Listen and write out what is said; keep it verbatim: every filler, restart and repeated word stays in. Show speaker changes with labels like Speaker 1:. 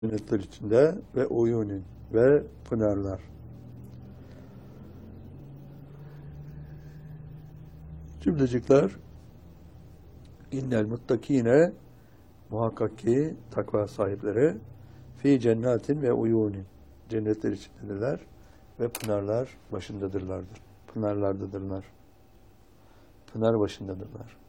Speaker 1: Cennetler içinde ve uyunin ve pınarlar. Cümlecikler innel muttakine muhakkak ki takva sahipleri fi cennetin ve uyunin cennetler içindedirler ve pınarlar başındadırlardır. Pınarlardadırlar. Pınar başındadırlar.